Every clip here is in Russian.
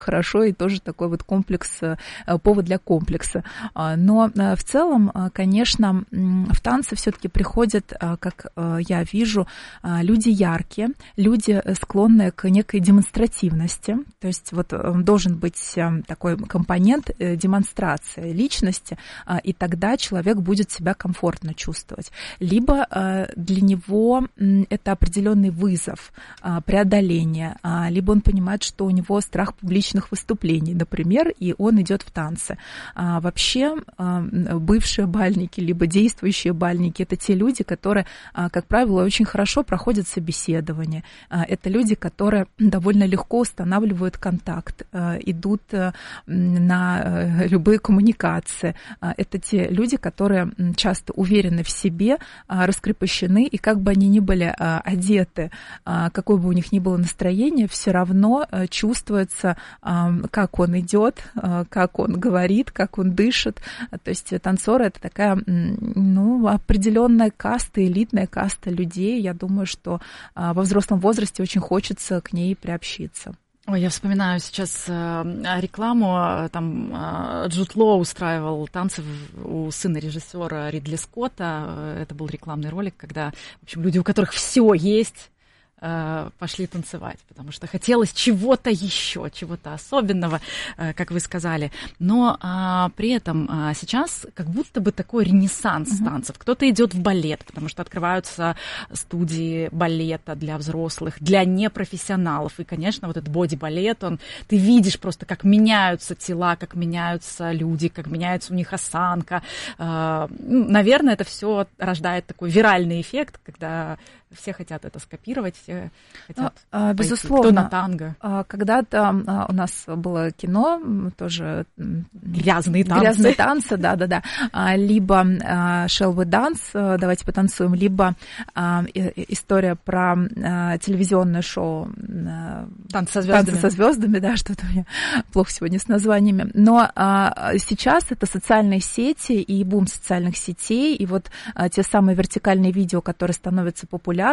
хорошо, и тоже такой вот комплекс, повод для комплекса. Но в целом, конечно, в танцы все-таки приходят, как я вижу, люди яркие, люди, склонные к некой демонстративности. То есть вот должен быть такой компонент демонстрации личности, и тогда человек будет себя комфортно чувствовать. Либо для него это определенный вызов, преодоление, либо он понимает, что у него страх публичных выступлений, например, и он идет в танцы. Вообще, бывшие бальники, либо действующие бальники, это те люди, которые, как правило, очень хорошо проходят собеседование. Это люди, которые довольно легко устанавливают контакт, идут на любые коммуникации. Это те люди, которые часто уверены в себе, раскрепощены, и как бы они ни были одеты, какое бы у них ни было настроение, все равно чувствуется, как он идет, как он говорит, как он дышит. То есть танцоры — это такая, определенная каста, элитная каста людей. Я думаю, что во взрослом возрасте очень хочется к ней приобщиться. Ой, я вспоминаю сейчас рекламу, там Джуд Лоу устраивал танцы у сына режиссера Ридли Скотта. Это был рекламный ролик, когда, в общем, люди, у которых все есть, пошли танцевать, потому что хотелось чего-то еще, чего-то особенного, как вы сказали. Но при этом сейчас как будто бы такой ренессанс танцев. Кто-то идет в балет, потому что открываются студии балета для взрослых, для непрофессионалов. И, конечно, вот этот боди-балет, ты видишь просто, как меняются тела, как меняются люди, как меняется у них осанка. Наверное, это все рождает такой виральный эффект, когда все хотят это скопировать, все хотят безусловно, пойти. Кто на танго. Когда-то у нас было кино, тоже грязные танцы, да. Либо Shall We Dance, давайте потанцуем, либо история про телевизионное шоу «Танцы со звездами», да, что-то у меня плохо сегодня с названиями. Но сейчас это социальные сети и бум социальных сетей, и вот те самые вертикальные видео, которые становятся популярными,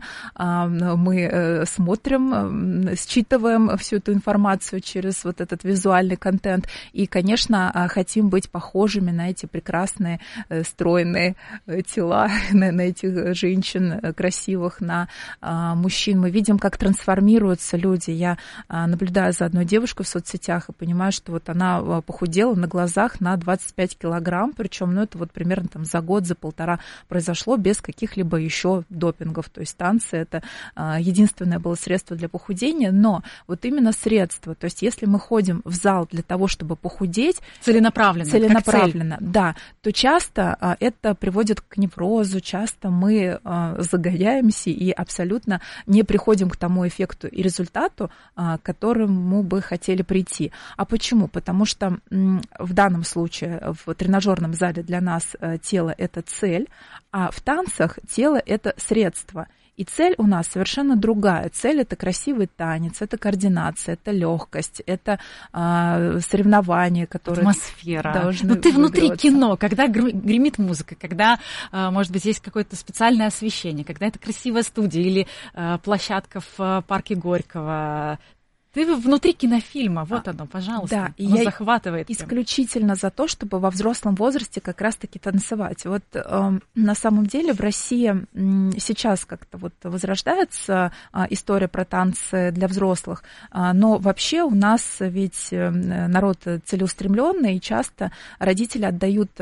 мы смотрим, считываем всю эту информацию через вот этот визуальный контент и, конечно, хотим быть похожими на эти прекрасные стройные тела, на этих женщин красивых, на мужчин. Мы видим, как трансформируются люди. Я наблюдаю за одной девушкой в соцсетях и понимаю, что вот она похудела на глазах на 25 килограмм, причем, это вот примерно там за год, за полтора произошло без каких-либо еще допингов. То есть танцы — это единственное было средство для похудения, но вот именно средство, то есть если мы ходим в зал для того, чтобы похудеть целенаправленно, да, то часто это приводит к неврозу, часто мы загоняемся и абсолютно не приходим к тому эффекту и результату, к которому бы хотели прийти. А почему? Потому что в данном случае в тренажерном зале для нас тело — это цель, а в танцах тело — это средство. И цель у нас совершенно другая. Цель — это красивый танец, это координация, это легкость, это соревнования, которые атмосфера. Должны ты внутри выигрываться. кино, когда гремит музыка, когда, может быть, есть какое-то специальное освещение, когда это красивая студия или площадка в парке Горького. Ты внутри кинофильма, вот оно, пожалуйста, да, оно захватывает. Исключительно за то, чтобы во взрослом возрасте как раз-таки танцевать. Вот на самом деле в России сейчас как-то вот возрождается история про танцы для взрослых, но вообще у нас ведь народ целеустремленный, и часто родители отдают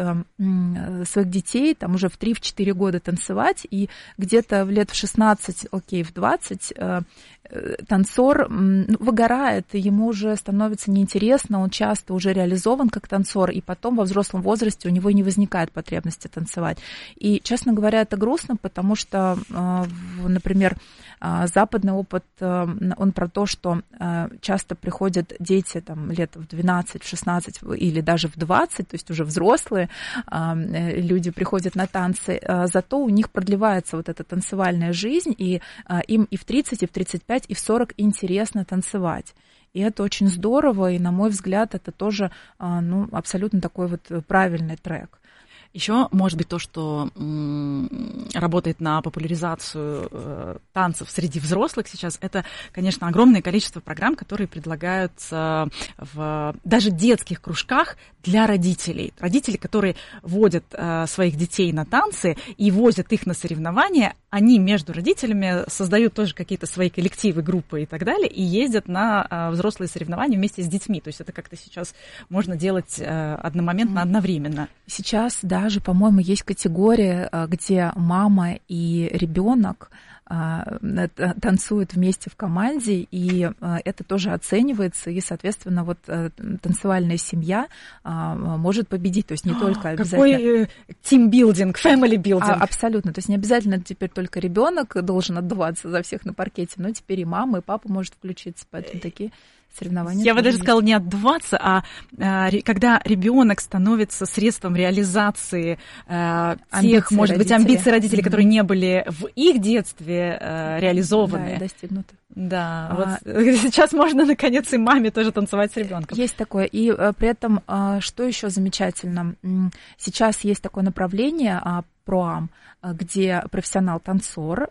своих детей там уже в 3-4 года танцевать, и где-то в лет в 16, в 20 танцор выгорает, ему уже становится неинтересно, он часто уже реализован как танцор, и потом во взрослом возрасте у него не возникает потребности танцевать. И, честно говоря, это грустно, потому что, например, западный опыт, он про то, что часто приходят дети там, лет в 12, в 16 или даже в 20, то есть уже взрослые люди приходят на танцы, зато у них продлевается вот эта танцевальная жизнь, и им и в 30, и в 35, и в 40 интересно танцевать. И это очень здорово, и, на мой взгляд, это тоже абсолютно такой вот правильный трек. Еще, может быть, то, что работает на популяризацию танцев среди взрослых сейчас, это, конечно, огромное количество программ, которые предлагаются в даже детских кружках для родителей. Родители, которые водят своих детей на танцы и возят их на соревнования, они между родителями создают тоже какие-то свои коллективы, группы и так далее, и ездят на взрослые соревнования вместе с детьми. То есть это как-то сейчас можно делать одномоментно, одновременно. Сейчас даже, по-моему, есть категория, где мама и ребенок танцуют вместе в команде, и это тоже оценивается, и, соответственно, вот танцевальная семья может победить, то есть не только обязательно... Какой тимбилдинг, фэмили-билдинг. Абсолютно, то есть не обязательно теперь только ребенок должен отдуваться за всех на паркете, но теперь и мама, и папа может включиться, поэтому такие... соревнования. Я бы даже сказала не отдуваться, а когда ребенок становится средством реализации тех, может быть, амбиций родителей, которые не были в их детстве реализованы. Да, и достигнуты. Да, вот сейчас можно, наконец, и маме тоже танцевать с ребенком. Есть такое. И при этом, что еще замечательно, сейчас есть такое направление ПРОАМ, где профессионал-танцор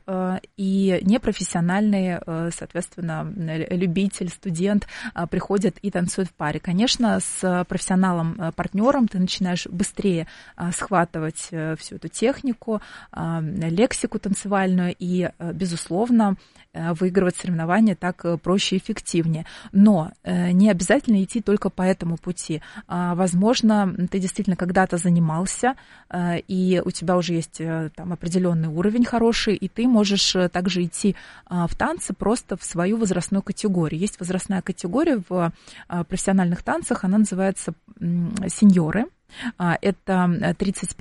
и непрофессиональный, соответственно, любитель, студент приходят и танцуют в паре. Конечно, с профессионалом-партнером ты начинаешь быстрее схватывать всю эту технику, лексику танцевальную и, безусловно, выигрывать соревнования так проще и эффективнее. Но не обязательно идти только по этому пути. Возможно, ты действительно когда-то занимался, и у тебя уже есть там определенный уровень хороший, и ты можешь также идти в танцы просто в свою возрастную категорию. Есть возрастная категория в профессиональных танцах, она называется сеньоры. Это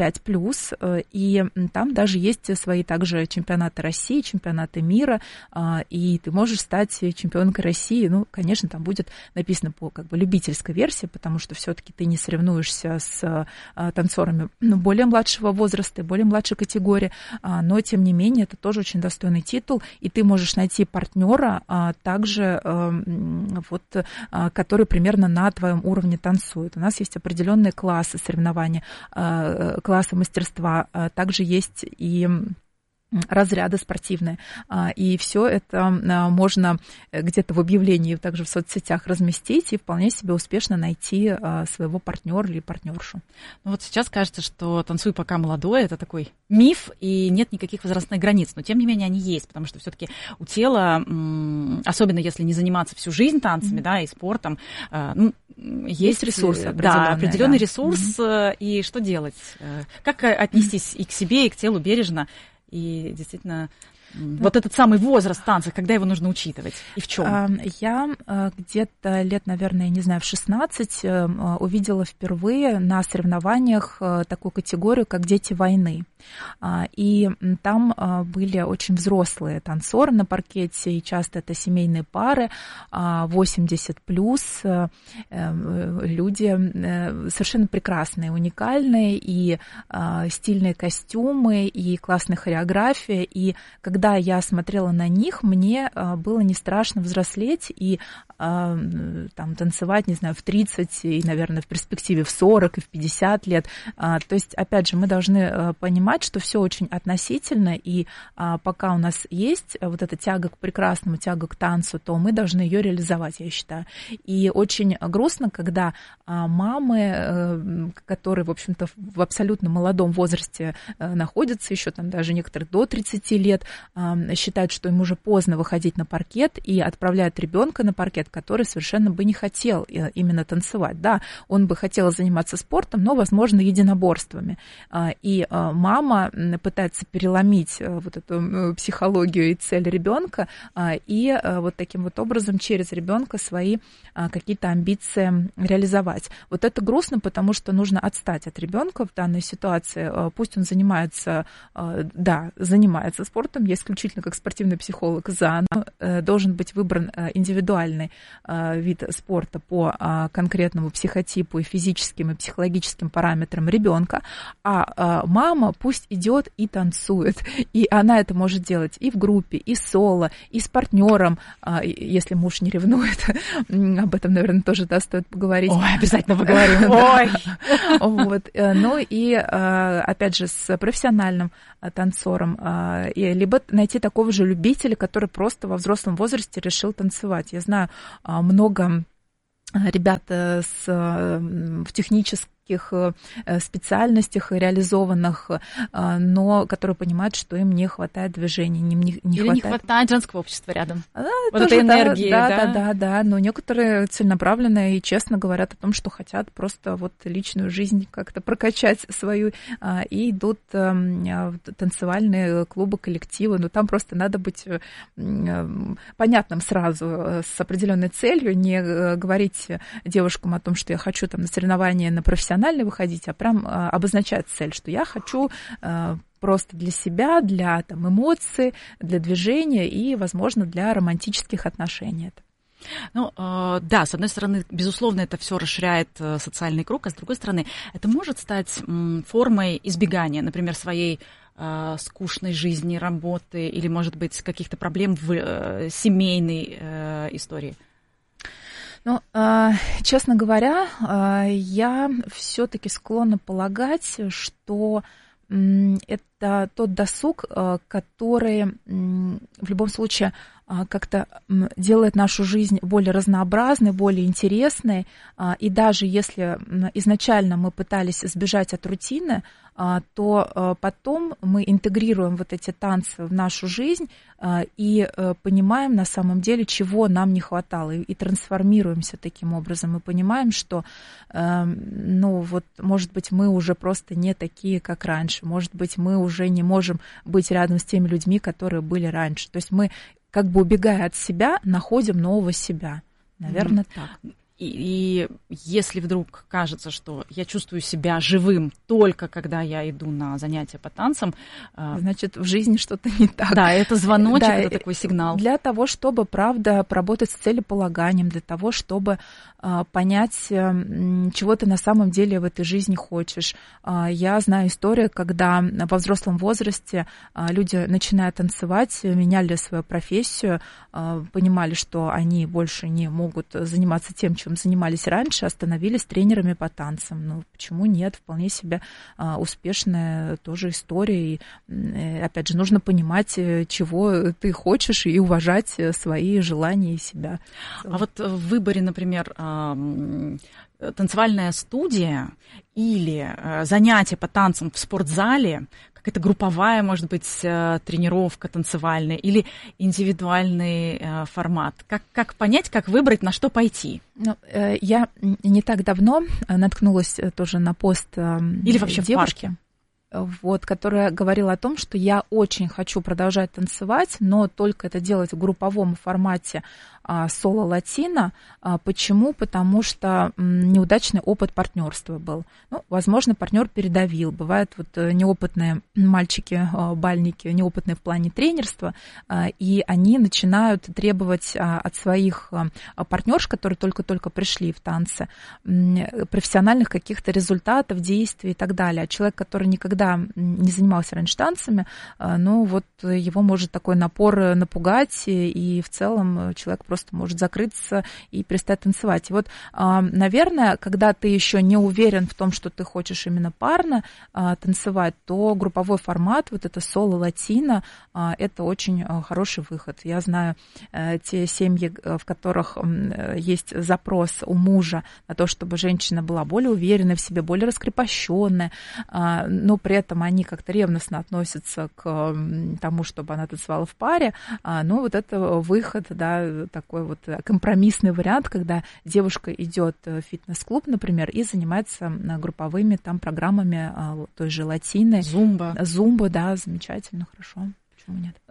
35+, и там даже есть свои также чемпионаты России, чемпионаты мира, и ты можешь стать чемпионкой России. Ну, конечно, там будет написано по как бы любительской версии, потому что все-таки ты не соревнуешься с танцорами более младшего возраста, более младшей категории, но, тем не менее, это тоже очень достойный титул, и ты можешь найти партнера также, вот, который примерно на твоем уровне танцует. У нас есть определенные классы соревнования, классы мастерства, также есть и разряды спортивные. И все это можно где-то в объявлении, также в соцсетях разместить и вполне себе успешно найти своего партнера или партнершу. Ну вот сейчас кажется, что «Танцуй, пока молодой» — это такой миф, и нет никаких возрастных границ. Но тем не менее они есть, потому что все-таки у тела, особенно если не заниматься всю жизнь танцами, да, и спортом, ну, есть ресурс, определенный ресурс, и что делать? Как отнестись и к себе, и к телу бережно? И действительно, вот этот самый возраст танца, когда его нужно учитывать и в чем? Я где-то лет, наверное, не знаю, в 16 увидела впервые на соревнованиях такую категорию, как «Дети войны». И там были очень взрослые танцоры на паркете, и часто это семейные пары, 80+, люди совершенно прекрасные, уникальные, и стильные костюмы, и классная хореография. И когда я смотрела на них, мне было не страшно взрослеть и там, танцевать, не знаю, в 30 и, наверное, в перспективе в 40 и в 50 лет. То есть, опять же, мы должны понимать, что все очень относительно, и пока у нас есть вот эта тяга к прекрасному, тяга к танцу, то мы должны ее реализовать, я считаю. И очень грустно, когда мамы, которые, в общем-то, в абсолютно молодом возрасте находятся, еще там даже некоторые до 30 лет, считают, что им уже поздно выходить на паркет, и отправляют ребенка на паркет, который совершенно бы не хотел именно танцевать. Да, он бы хотел заниматься спортом, но, возможно, единоборствами. И мама пытается переломить вот эту психологию и цель ребенка, и вот таким вот образом через ребенка свои какие-то амбиции реализовать. Вот это грустно, потому что нужно отстать от ребенка в данной ситуации. Пусть он занимается, да, занимается спортом, есть исключительно как спортивный психолог за, должен быть выбран индивидуальный вид спорта по конкретному психотипу и физическим, и психологическим параметрам ребенка, а мама пусть идет и танцует, и она это может делать и в группе, и соло, и с партнером, если муж не ревнует, об этом, наверное, тоже стоит поговорить. Ой, обязательно поговорим. Ой. Вот. Ну и, опять же, с профессиональным танцором, либо найти такого же любителя, который просто во взрослом возрасте решил танцевать. Я знаю много ребят в технических специальностях реализованных, но которые понимают, что им не хватает движения, не хватает женского общества рядом. Вот этой энергии. Да. Но некоторые целенаправленно и честно говорят о том, что хотят просто вот личную жизнь как-то прокачать свою, и идут в танцевальные клубы, коллективы. Но там просто надо быть понятным сразу, с определенной целью, не говорить девушкам о том, что я хочу там на соревнования на профессиональные выходить, а прям обозначать цель, что я хочу просто для себя, для там, эмоций, для движения и, возможно, для романтических отношений. Ну, да, с одной стороны, безусловно, это все расширяет социальный круг, а с другой стороны, это может стать формой избегания, например, своей скучной жизни, работы или, может быть, каких-то проблем в семейной истории. Ну, честно говоря, я все-таки склонна полагать, что это тот досуг, который в любом случае как-то делает нашу жизнь более разнообразной, более интересной. И даже если изначально мы пытались избежать от рутины, то потом мы интегрируем вот эти танцы в нашу жизнь и понимаем на самом деле, чего нам не хватало, и трансформируемся таким образом. Мы понимаем, что, ну вот, может быть, мы уже просто не такие, как раньше, может быть, мы уже не можем быть рядом с теми людьми, которые были раньше. То есть мы, как бы убегая от себя, находим нового себя. Наверное, так. И если вдруг кажется, что я чувствую себя живым только когда я иду на занятия по танцам, значит, в жизни что-то не так. Да, это звоночек, да, это такой сигнал. Для того, чтобы, правда, поработать с целеполаганием, для того, чтобы понять, чего ты на самом деле в этой жизни хочешь. Я знаю историю, когда во взрослом возрасте люди, начиная танцевать, меняли свою профессию, понимали, что они больше не могут заниматься тем, чем занимались раньше, становились тренерами по танцам. Ну, почему нет? Вполне себе успешная тоже история. И, опять же, нужно понимать, чего ты хочешь, и уважать свои желания и себя. А вот в выборе, например, танцевальная студия или занятия по танцам в спортзале, какая-то групповая, может быть, тренировка танцевальная или индивидуальный формат? Как понять, как выбрать, на что пойти? Ну, я не так давно наткнулась тоже на пост или вообще девушки, вот, которая говорила о том, что я очень хочу продолжать танцевать, но только это делать в групповом формате соло-латино. Почему? Потому что неудачный опыт партнерства был. Ну, возможно, партнер передавил. Бывают вот неопытные мальчики, бальники, неопытные в плане тренерства, и они начинают требовать от своих партнерш, которые только-только пришли в танцы, профессиональных каких-то результатов, действий и так далее. А человек, который никогда не занимался раньше танцами, ну вот его может такой напор напугать, и в целом человек просто может закрыться и перестать танцевать. И вот, наверное, когда ты еще не уверен в том, что ты хочешь именно парно танцевать, то групповой формат, вот это соло-латино, это очень хороший выход. Я знаю те семьи, в которых есть запрос у мужа на то, чтобы женщина была более уверенной в себе, более раскрепощенная, но при этом они как-то ревностно относятся к тому, чтобы она танцевала в паре. Но вот это выход, да, такой вот компромиссный вариант, когда девушка идет в фитнес-клуб, например, и занимается групповыми там программами той же латины. Зумба. Зумба, да, замечательно, хорошо. Почему нет?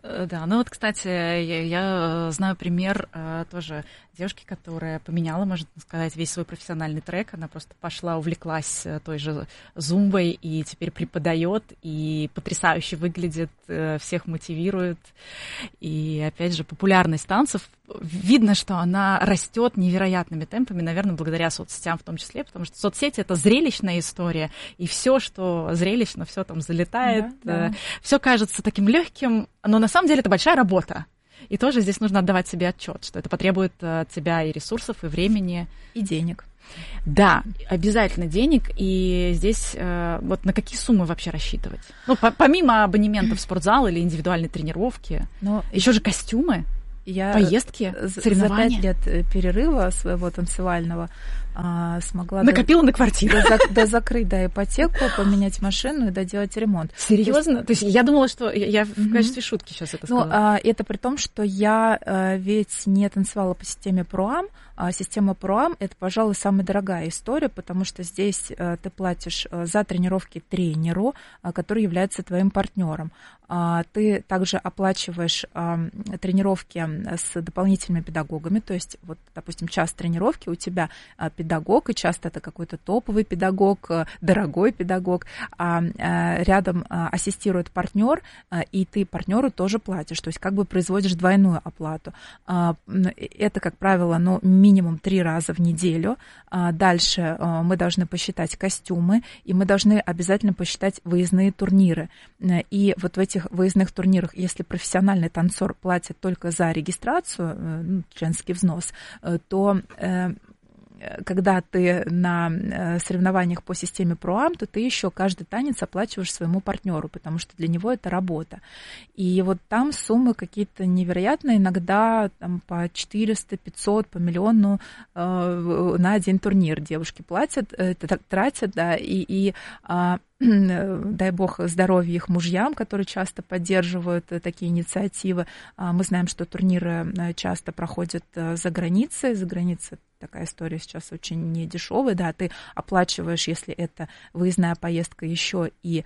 Да, ну вот, кстати, я знаю пример тоже девушки, которая поменяла, можно сказать, весь свой профессиональный трек. Она просто пошла, увлеклась той же зумбой и теперь преподает, и потрясающе выглядит, всех мотивирует. И, опять же, популярность танцев, видно, что она растет невероятными темпами, наверное, благодаря соцсетям в том числе, потому что соцсети — это зрелищная история, и все, что зрелищно, все там залетает, все кажется таким легким, но на самом деле это большая работа. И тоже здесь нужно отдавать себе отчет, что это потребует от тебя и ресурсов, и времени. И денег. Да, обязательно денег. И здесь вот на какие суммы вообще рассчитывать? Ну, помимо абонементов в спортзал или индивидуальной тренировки, еще же костюмы, поездки, соревнования. За 5 лет перерыва своего танцевального смогла... Накопила на квартиру. Закрыть ипотеку, поменять машину и доделать ремонт. Серьезно? То есть я думала, что я в качестве шутки сейчас это сказала. Это при том, что я ведь не танцевала по системе ПРОАМ. Система ПРОАМ — это, пожалуй, самая дорогая история, потому что здесь ты платишь за тренировки тренеру, который является твоим партнером. Ты также оплачиваешь тренировки с дополнительными педагогами, то есть, вот, допустим, час тренировки у тебя педагог, и часто это какой-то топовый педагог, дорогой педагог, а рядом ассистирует партнер, и ты партнеру тоже платишь, то есть как бы производишь двойную оплату. Это, как правило, минимум 3 раза в неделю. Дальше мы должны посчитать костюмы, и мы должны обязательно посчитать выездные турниры. И вот в этих выездных турнирах, если профессиональный танцор платит только за регистрацию, членский взнос, то когда ты на соревнованиях по системе ПРОАМ, то ты еще каждый танец оплачиваешь своему партнеру, потому что для него это работа. И вот там суммы какие-то невероятные, иногда там, по 400, 500, по миллиону на один турнир девушки платят, тратят, да, и дай бог здоровья их мужьям, которые часто поддерживают такие инициативы. Мы знаем, что турниры часто проходят за границей. За границей такая история сейчас очень недешевая. Да, ты оплачиваешь, если это выездная поездка, еще и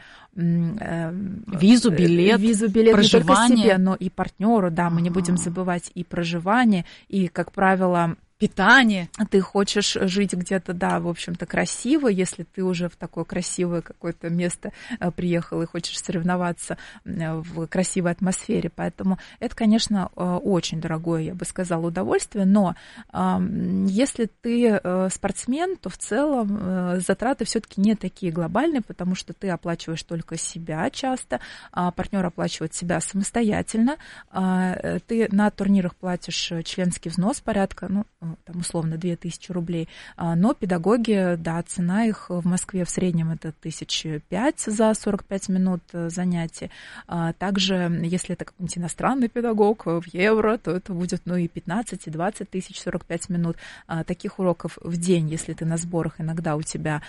визу, билет, проживание. Не только себе, но и партнеру. Да, мы не будем забывать и проживание, и, как правило, питание. Ты хочешь жить где-то, да, в общем-то, красиво, если ты уже в такое красивое какое-то место приехал и хочешь соревноваться в красивой атмосфере. Поэтому это, конечно, очень дорогое, я бы сказала, удовольствие. Но если ты спортсмен, то в целом затраты все-таки не такие глобальные, потому что ты оплачиваешь только себя часто, партнер оплачивает себя самостоятельно. Ты на турнирах платишь членский взнос порядка, там, условно, 2000 рублей, но педагоги, да, цена их в Москве в среднем это 1005 за 45 минут занятий. Также, если это какой-нибудь иностранный педагог в евро, то это будет, и 15, и 20 тысяч 45 минут. Таких уроков в день, если ты на сборах, иногда у тебя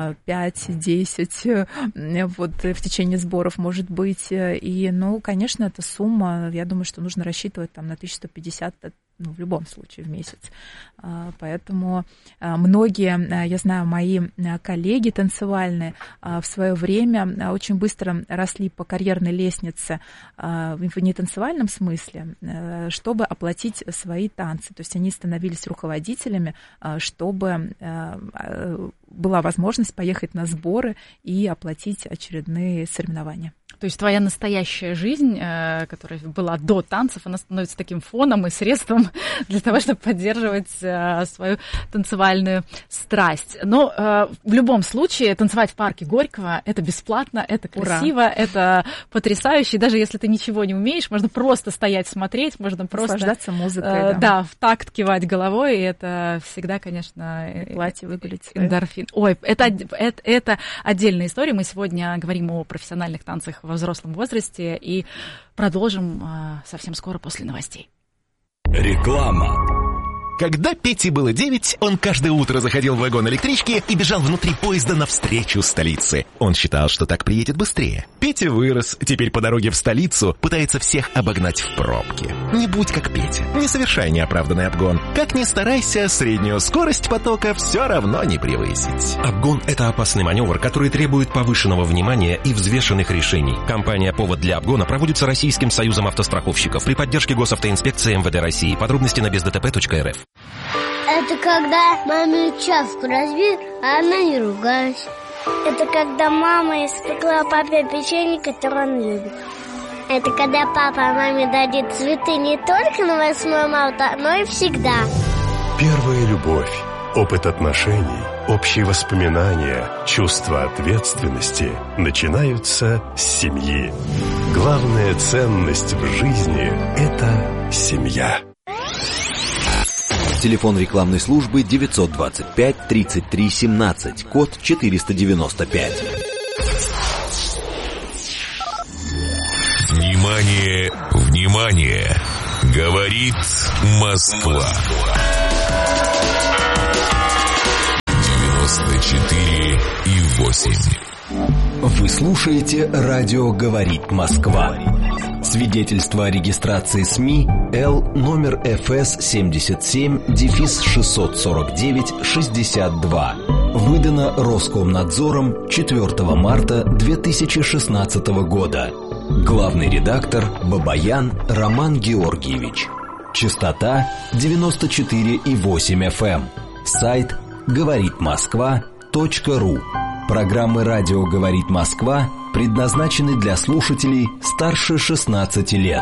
5-10 вот в течение сборов может быть. И, конечно, эта сумма, я думаю, что нужно рассчитывать там на 1150 в любом случае в месяц. Поэтому многие, я знаю, мои коллеги танцевальные в свое время очень быстро росли по карьерной лестнице в нетанцевальном смысле, чтобы оплатить свои танцы. То есть они становились руководителями, чтобы была возможность поехать на сборы и оплатить очередные соревнования. То есть твоя настоящая жизнь, которая была до танцев, она становится таким фоном и средством для того, чтобы поддерживать свою танцевальную страсть. Но в любом случае танцевать в парке Горького — это бесплатно, это красиво, ура, это потрясающе. Даже если ты ничего не умеешь, можно просто стоять, смотреть, можно просто... наслаждаться музыкой, да, в такт кивать головой, и это всегда, конечно... И платье выглядит. Эндорфин. Ой, это отдельная история. Мы сегодня говорим о профессиональных танцах во взрослом возрасте и продолжим совсем скоро после новостей. Реклама. Когда Пете было 9, он каждое утро заходил в вагон электрички и бежал внутри поезда навстречу столице. Он считал, что так приедет быстрее. Петя вырос, теперь по дороге в столицу пытается всех обогнать в пробке. Не будь как Петя, не совершай неоправданный обгон. Как ни старайся, среднюю скорость потока все равно не превысить. Обгон – это опасный маневр, который требует повышенного внимания и взвешенных решений. Компания «Повод для обгона» проводится Российским союзом автостраховщиков при поддержке Госавтоинспекции МВД России. Подробности на бездтп.рф. Это когда маме чашку разбил, а она не ругалась. Это когда мама испекла папе печенье, которое он любит. Это когда папа маме дадит цветы не только на 8 марта, но и всегда. Первая любовь, опыт отношений, общие воспоминания, чувство ответственности начинаются с семьи. Главная ценность в жизни – это семья. Телефон рекламной службы 925 33 17, код 495. Внимание, внимание! Говорит Москва. 94,8. Вы слушаете «Радио говорит Москва». Свидетельство о регистрации СМИ Л номер ФС 77-649-62. Выдано Роскомнадзором 4 марта 2016 года. Главный редактор Бабаян Роман Георгиевич. Частота 94,8 FM. Сайт говоритмосква.ру. Программы «Радио говорит Москва» предназначены для слушателей старше 16 лет.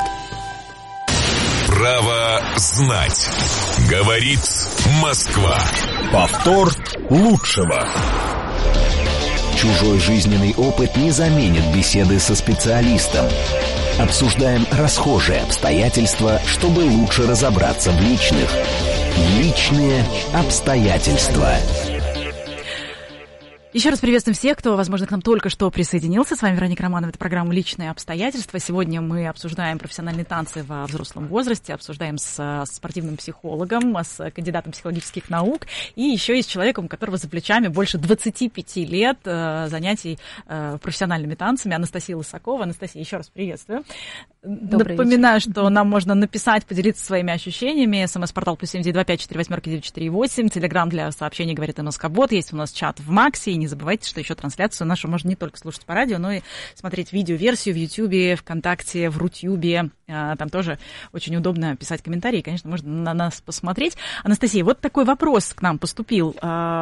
Право знать. Говорит Москва. Повтор лучшего. Чужой жизненный опыт не заменит беседы со специалистом. Обсуждаем расхожие обстоятельства, чтобы лучше разобраться в личных. Личные обстоятельства. Еще раз приветствуем всех, кто, возможно, к нам только что присоединился. С вами Вероника Романова, это программа «Личные обстоятельства». Сегодня мы обсуждаем профессиональные танцы во взрослом возрасте, обсуждаем с спортивным психологом, с кандидатом психологических наук и еще и с человеком, у которого за плечами больше 25 лет занятий профессиональными танцами, Анастасия Лысакова. Анастасия, еще раз приветствую. Напоминаю, что нам можно написать, поделиться своими ощущениями. СМС-портал +7 925 48 948. Телеграм для сообщений «Говорит МСК-бот». Есть у нас чат в Максе. И не забывайте, что еще трансляцию нашу можно не только слушать по радио, но и смотреть видеоверсию в Ютьюбе, ВКонтакте, в Рутюбе. Там тоже очень удобно писать комментарии. Конечно, можно на нас посмотреть. Анастасия, вот такой вопрос к нам поступил.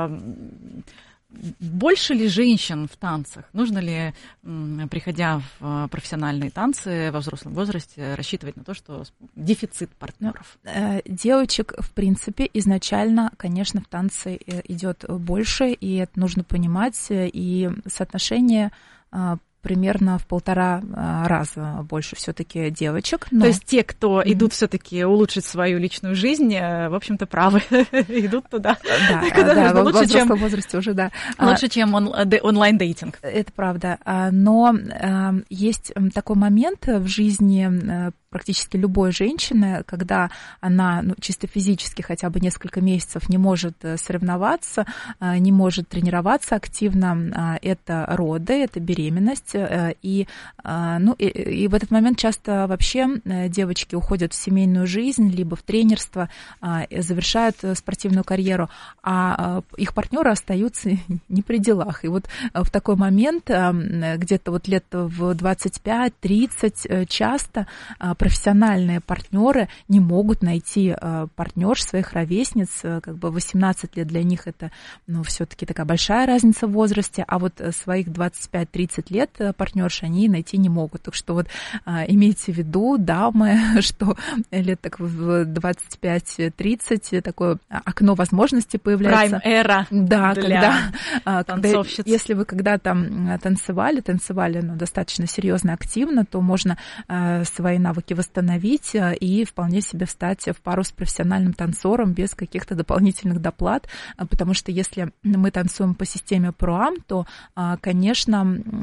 Больше ли женщин в танцах? Нужно ли, приходя в профессиональные танцы во взрослом возрасте, рассчитывать на то, что дефицит партнеров? Девочек, в принципе, изначально, конечно, в танцы идет больше, и это нужно понимать, и соотношение примерно в 1,5 раза больше все-таки девочек. Но... То есть те, кто идут все-таки улучшить свою личную жизнь, в общем-то, правы, идут туда. Да, в взрослом возрасте уже, да. Лучше, чем онлайн-дейтинг. Это правда. Но есть такой момент в жизни практически любой женщины, когда она чисто физически хотя бы несколько месяцев не может соревноваться, не может тренироваться активно, это роды, это беременность. И в этот момент часто вообще девочки уходят в семейную жизнь, либо в тренерство, завершают спортивную карьеру, а их партнеры остаются не при делах. И вот в такой момент, где-то вот лет в 25-30, часто профессиональные партнеры не могут найти партнерш своих ровесниц, как бы 18 лет для них это, все-таки такая большая разница в возрасте, а вот своих 25-30 лет партнерш они найти не могут. Так что вот имейте в виду, дамы, что лет так в 25-30 такое окно возможностей появляется. Прайм-эра. Да, для танцовщиц. Если вы когда-то танцевали достаточно серьезно, активно, то можно свои навыки восстановить и вполне себе встать в пару с профессиональным танцором без каких-то дополнительных доплат, потому что если мы танцуем по системе ПРОАМ, то, конечно,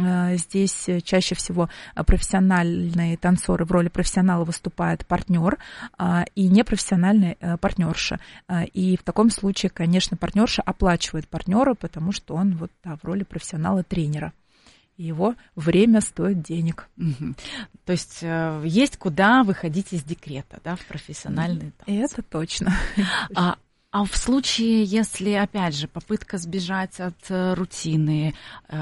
здесь чаще всего профессиональные танцоры, в роли профессионала выступает партнер и непрофессиональный партнерша. И в таком случае, конечно, партнерша оплачивает партнера, потому что он вот, да, в роли профессионала-тренера. Его время стоит денег. Угу. То есть есть куда выходить из декрета, да, в профессиональный танец. Это точно. А в случае, если, опять же, попытка сбежать от рутины,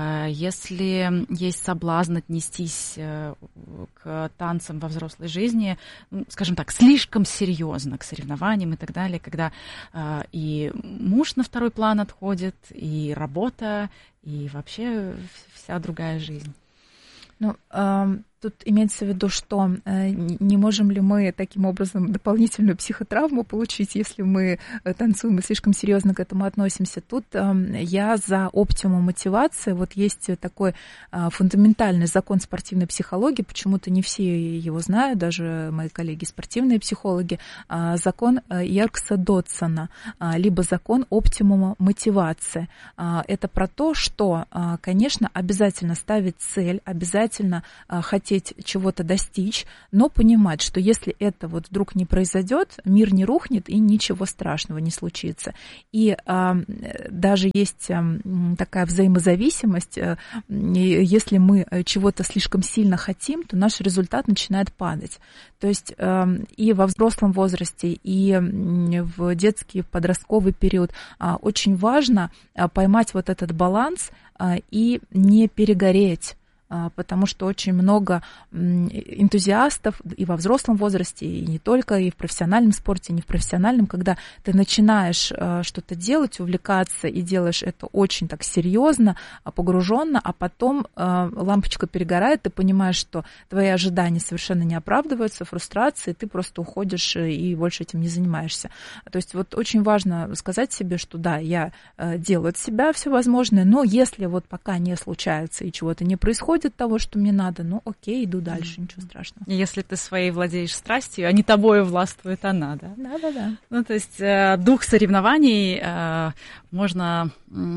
если есть соблазн отнестись к танцам во взрослой жизни, скажем так, слишком серьезно к соревнованиям и так далее, когда и муж на второй план отходит, и работа, и вообще вся другая жизнь. Ну, тут имеется в виду, что не можем ли мы таким образом дополнительную психотравму получить, если мы танцуем и слишком серьезно к этому относимся. Тут я за оптимум мотивации. Вот есть такой фундаментальный закон спортивной психологии, почему-то не все его знают, даже мои коллеги спортивные психологи, закон Йеркса Дотсона, либо закон оптимума мотивации. Это про то, что, конечно, обязательно ставить цель, обязательно хотеть чего-то достичь, но понимать, что если это вот вдруг не произойдет, мир не рухнет и ничего страшного не случится. И даже есть такая взаимозависимость, если мы чего-то слишком сильно хотим, то наш результат начинает падать. То есть и во взрослом возрасте, и в детский, в подростковый период очень важно поймать вот этот баланс и не перегореть. Потому что очень много энтузиастов и во взрослом возрасте, и не только, и в профессиональном спорте, и не в профессиональном, когда ты начинаешь что-то делать, увлекаться, и делаешь это очень так серьезно, погруженно, а потом лампочка перегорает, ты понимаешь, что твои ожидания совершенно не оправдываются, фрустрация, и ты просто уходишь и больше этим не занимаешься. То есть вот очень важно сказать себе, что да, я делаю от себя все возможное, но если вот пока не случается и чего-то не происходит, того, что мне надо, ну окей, иду дальше, ничего страшного. Если ты своей владеешь страстью, а не тобою властвует она, да? Да. Ну, то есть дух соревнований можно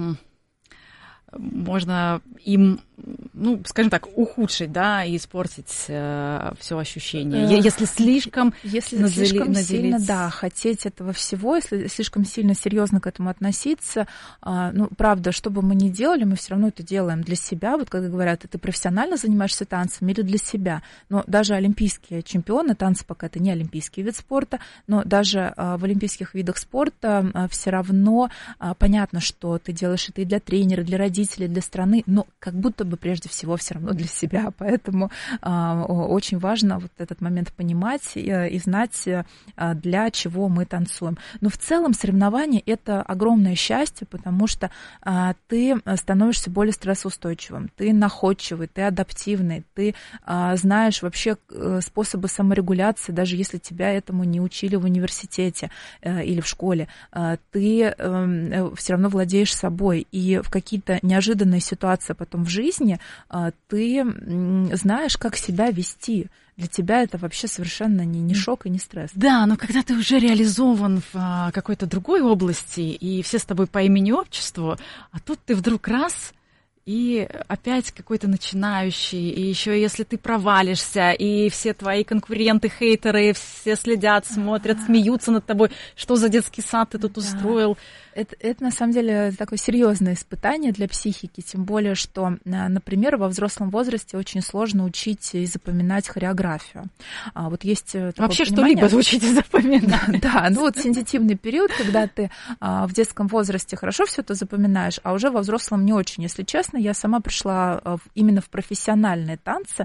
им, ну, скажем так, ухудшить, да, и испортить все ощущение. Если слишком сильно, да, хотеть этого всего, если слишком сильно серьезно к этому относиться, ну, правда, что бы мы ни делали, мы все равно это делаем для себя. Вот когда говорят, ты профессионально занимаешься танцами или для себя. Но даже олимпийские чемпионы, танцы пока это не олимпийский вид спорта, но даже в олимпийских видах спорта все равно понятно, что ты делаешь это и для тренера, для родителей, для страны, но как будто бы прежде всего все равно для себя. Поэтому очень важно вот этот момент понимать и знать, для чего мы танцуем. Но в целом соревнования — это огромное счастье, потому что ты становишься более стрессоустойчивым, ты находчивый, ты адаптивный, ты знаешь вообще способы саморегуляции, даже если тебя этому не учили в университете или в школе. Ты все равно владеешь собой, и в какие-то неожиданные ситуации потом в жизни ты знаешь, как себя вести. Для тебя это вообще совершенно не шок и не стресс. Да, но когда ты уже реализован в какой-то другой области, и все с тобой по имени-отчеству, а тут ты вдруг раз... И опять какой-то начинающий, и еще если ты провалишься, и все твои конкуренты, хейтеры, все следят, смотрят, смеются над тобой, что за детский сад ты тут устроил. Это на самом деле такое серьезное испытание для психики, тем более, что, например, во взрослом возрасте очень сложно учить и запоминать хореографию. Вот есть такое вообще понимание, что-либо учить и запоминать. Да, ну вот сенситивный период, когда ты в детском возрасте хорошо все это запоминаешь, а уже во взрослом не очень. Если честно, я сама пришла именно в профессиональные танцы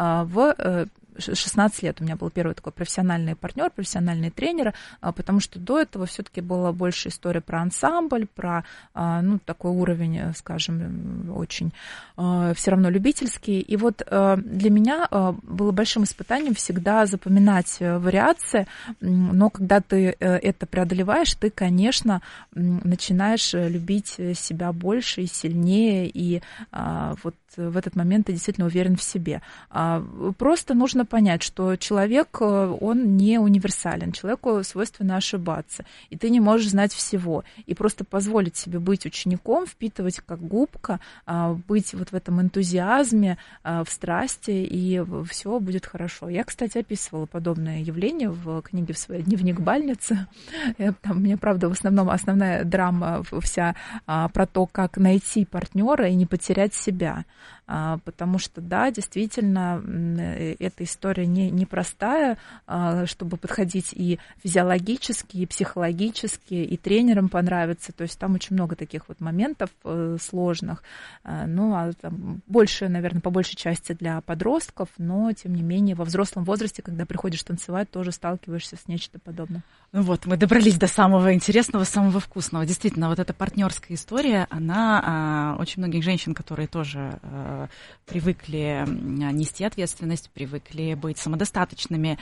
в 16 лет у меня был первый такой профессиональный партнер, профессиональный тренер, потому что до этого все-таки была больше история про ансамбль, про такой уровень, скажем, очень все равно любительский. И вот для меня было большим испытанием всегда запоминать вариации, но когда ты это преодолеваешь, ты, конечно, начинаешь любить себя больше и сильнее, и вот в этот момент ты действительно уверен в себе. Просто нужно понять, что человек, он не универсален, человеку свойственно ошибаться, и ты не можешь знать всего. И просто позволить себе быть учеником, впитывать как губка, быть вот в этом энтузиазме, в страсти, и все будет хорошо. Я, кстати, описывала подобное явление в книге в своей «Дневник бальницы». Там у меня, правда, в основном основная драма вся про то, как найти партнера и не потерять себя. Потому что, да, действительно, эта история непростая, чтобы подходить и физиологически, и психологически, и тренерам понравиться. То есть там очень много таких вот моментов сложных. Ну, а там больше, наверное, по большей части для подростков, но, тем не менее, во взрослом возрасте, когда приходишь танцевать, тоже сталкиваешься с нечто подобным. Ну вот, мы добрались до самого интересного, самого вкусного. Действительно, вот эта партнерская история, она очень многих женщин, которые тоже привыкли нести ответственность, привыкли быть самодостаточными,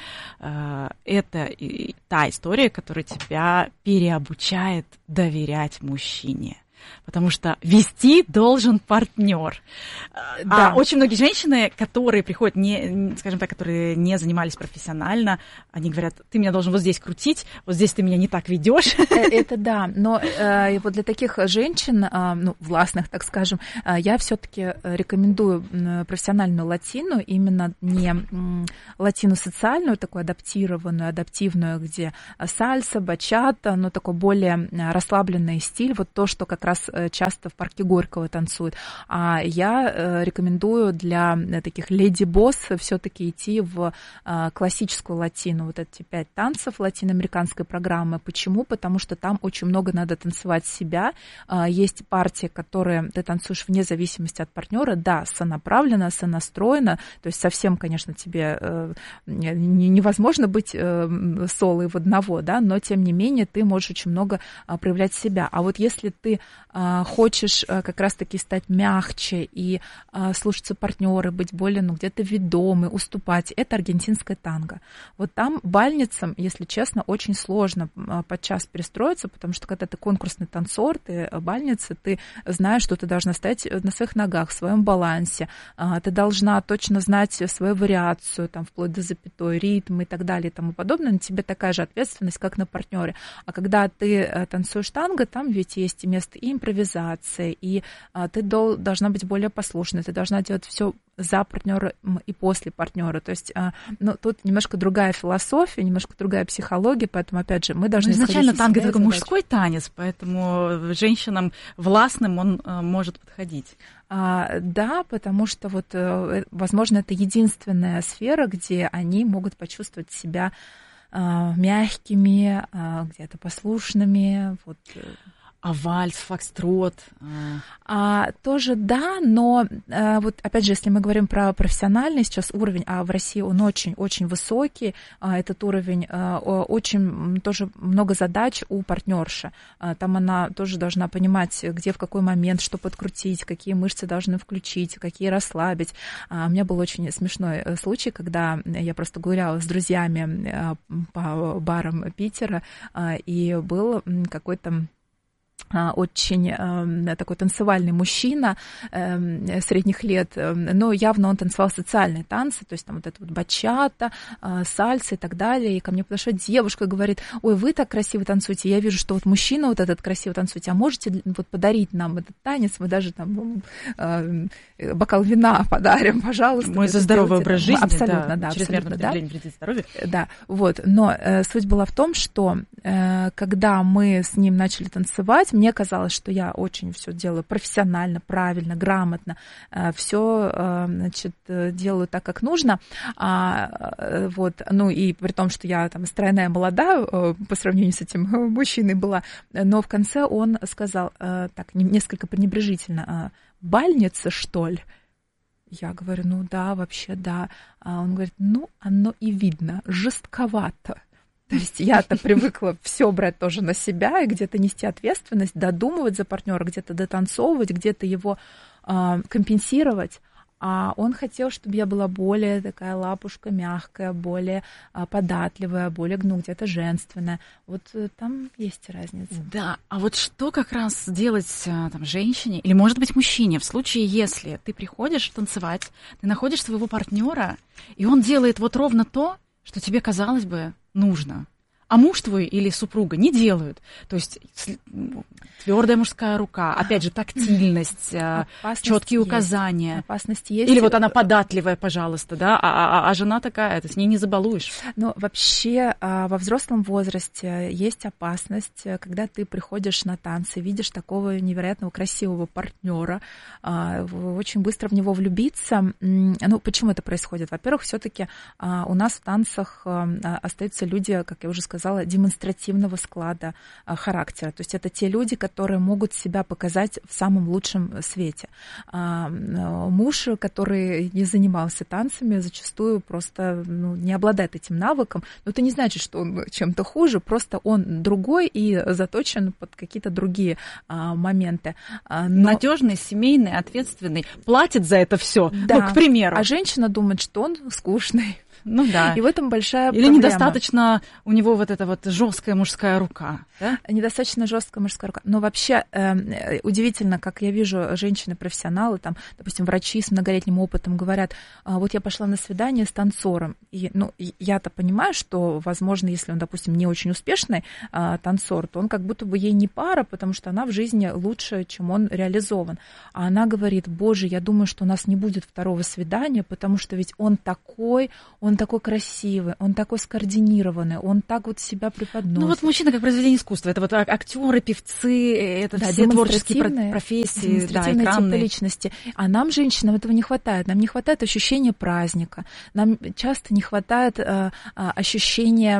это та история, которая тебя переобучает доверять мужчине. Потому что вести должен партнер. Да. А очень многие женщины, которые приходят, скажем так, которые не занимались профессионально, они говорят: ты меня должен вот здесь крутить, вот здесь ты меня не так ведешь. Это да, но вот для таких женщин, ну, властных, так скажем, я все-таки рекомендую профессиональную латину, именно не латину социальную, такую адаптированную, адаптивную, где сальса, бачата, но такой более расслабленный стиль, вот то, что как раз часто в парке Горького танцуют. А я рекомендую для таких леди-босс все-таки идти в классическую латину, вот эти 5 танцев латиноамериканской программы. Почему? Потому что там очень много надо танцевать себя. Есть партии, которые ты танцуешь вне зависимости от партнера, да, сонаправленно, сонастроено, то есть совсем, конечно, тебе невозможно быть соло в одного, да, но тем не менее ты можешь очень много проявлять себя. А вот если ты хочешь как раз-таки стать мягче и слушаться партнера, быть более, ну, где-то ведомый, уступать, это аргентинское танго. Вот там бальницам, если честно, очень сложно подчас перестроиться, потому что когда ты конкурсный танцор, ты бальница, ты знаешь, что ты должна стоять на своих ногах, в своем балансе, ты должна точно знать свою вариацию, там, вплоть до запятой, ритм и так далее и тому подобное. На тебе такая же ответственность, как на партнере. А когда ты танцуешь танго, там ведь есть и место и импровизации, и ты должна быть более послушной, ты должна делать все за партнера и после партнера. То есть, ну, тут немножко другая философия, немножко другая психология, поэтому, опять же, мы должны изначально танго — это такой мужской танец, поэтому женщинам властным он может подходить. Да, потому что вот, возможно, это единственная сфера, где они могут почувствовать себя мягкими, где-то послушными, вот. А вальс, фокстрот? Тоже да, но вот опять же, если мы говорим про профессиональный сейчас уровень, а в России он очень-очень высокий, этот уровень, очень тоже много задач у партнерши. Там она тоже должна понимать, где, в какой момент, что подкрутить, какие мышцы должны включить, какие расслабить. У меня был очень смешной случай, когда я просто гуляла с друзьями по барам Питера, и был какой-то очень такой танцевальный мужчина средних лет, но явно он танцевал социальные танцы, то есть там вот это вот бачата, сальса и так далее. И ко мне подошла девушка и говорит: ой, вы так красиво танцуете, я вижу, что вот мужчина вот этот красиво танцуете, а можете вот подарить нам этот танец, мы даже там бокал вина подарим, пожалуйста. Мой за здоровый образ жизни, абсолютно, да, чрезмерное потребление вредит здоровью. Да, вот, но суть была в том, что когда мы с ним начали танцевать, мне казалось, что я очень все делаю профессионально, правильно, грамотно, все, значит, делаю так, как нужно. Вот, ну и при том, что я там стройная, молодая по сравнению с этим мужчиной была, но в конце он сказал так, несколько пренебрежительно: бальница, что ли? Я говорю: ну да, вообще да. А он говорит: ну, оно и видно, жестковато. То есть я-то привыкла все брать тоже на себя и где-то нести ответственность, додумывать за партнера, где-то дотанцовывать, где-то его компенсировать. А он хотел, чтобы я была более такая лапушка мягкая, более податливая, более, где-то женственная. Вот там есть разница. Да, а вот что как раз делать там женщине, или, может быть, мужчине, в случае, если ты приходишь танцевать, ты находишь своего партнера, и он делает вот ровно то, что тебе, казалось бы, нужно. А муж твой или супруга не делают. То есть твердая мужская рука, опять же, тактильность, четкие указания. Опасность есть. Или вот она податливая, пожалуйста, да, а жена такая, ты с ней не забалуешь. Но вообще во взрослом возрасте есть опасность, когда ты приходишь на танцы, видишь такого невероятного красивого партнера, очень быстро в него влюбиться. Ну, почему это происходит? Во-первых, все-таки у нас в танцах остаются люди, как я уже сказала, демонстративного склада характера. То есть это те люди, которые могут себя показать в самом лучшем свете. Муж, который не занимался танцами, зачастую просто не обладает этим навыком. Но это не значит, что он чем-то хуже, просто он другой и заточен под какие-то другие моменты. Надежный, семейный, ответственный, платит за это все, да. Ну, к примеру. А женщина думает, что он скучный. Ну да. И в этом большая Или проблема. недостаточно у него вот эта вот жесткая мужская рука, да? Недостаточно жесткая мужская рука. Но вообще удивительно, как я вижу, женщины-профессионалы, там, допустим, врачи с многолетним опытом говорят, вот я пошла на свидание с танцором. И, я-то понимаю, что, возможно, если он, допустим, не очень успешный танцор, то он как будто бы ей не пара, потому что она в жизни лучше, чем он реализован. А она говорит, боже, я думаю, что у нас не будет второго свидания, потому что ведь он такой красивый, он такой скоординированный, он так вот себя преподносит. Ну вот мужчина как произведение искусства, это вот актеры, певцы, это да, все творческие профессии, да, экранные. Типы личности. А нам, женщинам, этого не хватает. Нам не хватает ощущения праздника, нам часто не хватает ощущения,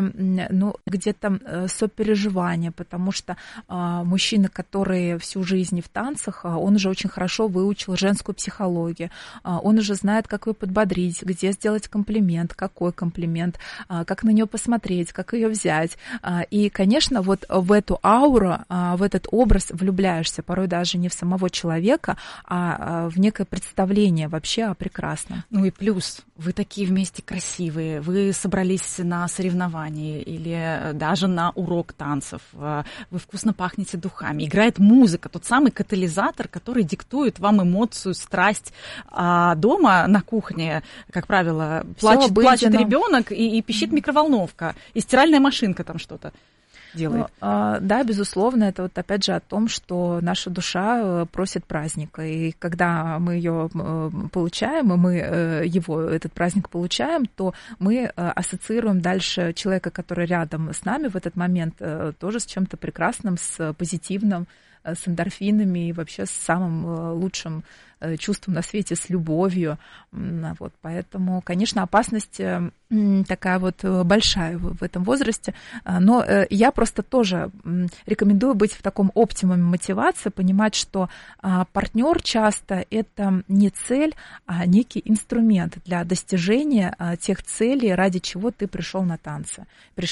где-то сопереживания, потому что мужчина, который всю жизнь в танцах, он уже очень хорошо выучил женскую психологию, он уже знает, как ее подбодрить, где сделать комплимент, какой комплимент, как на нее посмотреть, как ее взять. И, конечно, вот в эту ауру, в этот образ влюбляешься, порой даже не в самого человека, а в некое представление вообще о прекрасном. Ну и плюс, вы такие вместе красивые, вы собрались на соревнования или даже на урок танцев, вы вкусно пахнете духами, играет музыка, тот самый катализатор, который диктует вам эмоцию, страсть. А дома на кухне, как правило, плачет ребенок и пищит микроволновка, и стиральная машинка там что-то делает. Да, безусловно, это вот опять же о том, что наша душа просит праздника, и когда мы ее получаем, и мы этот праздник получаем, то мы ассоциируем дальше человека, который рядом с нами в этот момент, тоже с чем-то прекрасным, с позитивным, с эндорфинами и вообще с самым лучшим чувством на свете, с любовью. Вот, поэтому, конечно, опасность такая вот большая в этом возрасте. Но я просто тоже рекомендую быть в таком оптимуме мотивации, понимать, что партнер часто это не цель, а некий инструмент для достижения тех целей, ради чего ты пришла на танцы.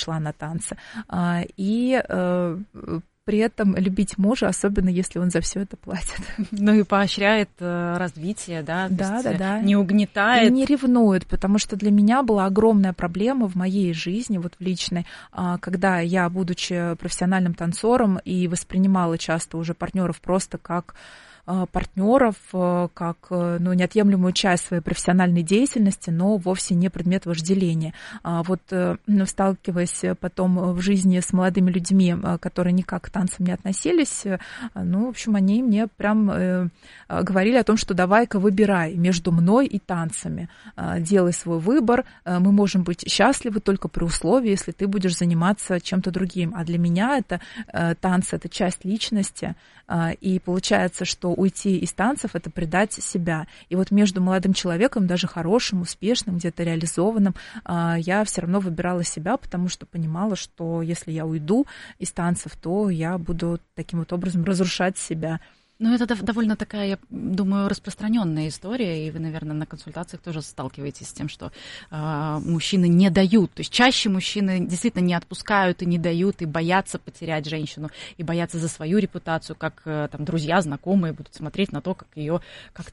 И при этом любить мужа, особенно если он за все это платит. Ну и поощряет развитие, да? Да. Не угнетает. И не ревнует, потому что для меня была огромная проблема в моей жизни, вот в личной, когда я, будучи профессиональным танцором, и воспринимала часто уже партнеров просто как партнеров, как неотъемлемую часть своей профессиональной деятельности, но вовсе не предмет вожделения. Вот сталкиваясь потом в жизни с молодыми людьми, которые никак к танцам не относились, в общем, они мне прям говорили о том, что давай-ка выбирай между мной и танцами, делай свой выбор, мы можем быть счастливы только при условии, если ты будешь заниматься чем-то другим. А для меня это танцы, это часть личности, и получается, что уйти из танцев – это предать себя. И вот между молодым человеком, даже хорошим, успешным, где-то реализованным, я все равно выбирала себя, потому что понимала, что если я уйду из танцев, то я буду таким вот образом разрушать себя. Ну, это довольно такая, я думаю, распространенная история, и вы, наверное, на консультациях тоже сталкиваетесь с тем, что мужчины не дают. То есть чаще мужчины действительно не отпускают и не дают, и боятся потерять женщину, и боятся за свою репутацию, как там друзья, знакомые будут смотреть на то, как ее как-то вот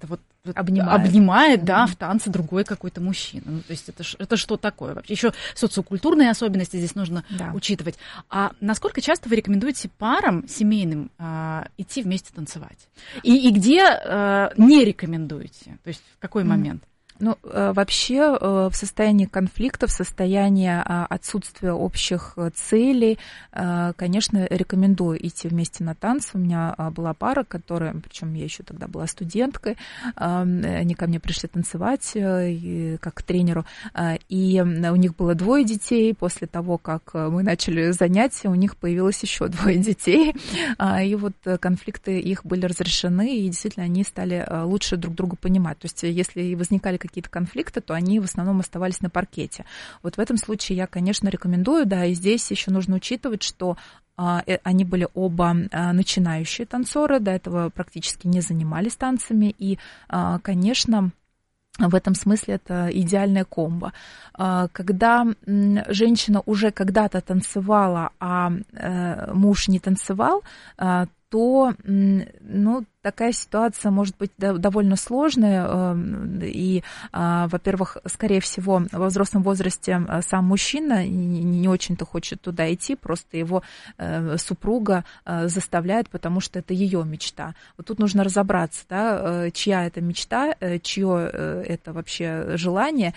обнимает, да, в танце другой какой-то мужчина. Ну, то есть это что такое вообще? Еще социокультурные особенности здесь нужно учитывать. А насколько часто вы рекомендуете парам семейным идти вместе танцевать? И где не рекомендуете? То есть в какой момент? Ну, вообще в состоянии конфликта, в состоянии отсутствия общих целей, конечно, рекомендую идти вместе на танцы. У меня была пара, которая, причем я еще тогда была студенткой, они ко мне пришли танцевать как к тренеру, и у них было 2 детей. После того, как мы начали занятия, у них появилось еще 2 детей, и вот конфликты их были разрешены, и действительно они стали лучше друг друга понимать. То есть если возникали какие-то конфликты, то они в основном оставались на паркете. Вот в этом случае я, конечно, рекомендую, да, и здесь еще нужно учитывать, что они были оба начинающие танцоры, до этого практически не занимались танцами, и, конечно, в этом смысле это идеальная комбо. Когда женщина уже когда-то танцевала, а муж не танцевал, то, ну, такая ситуация может быть довольно сложная, и, во-первых, скорее всего, во взрослом возрасте сам мужчина не очень-то хочет туда идти, просто его супруга заставляет, потому что это ее мечта. Вот тут нужно разобраться, да, чья это мечта, чье это вообще желание,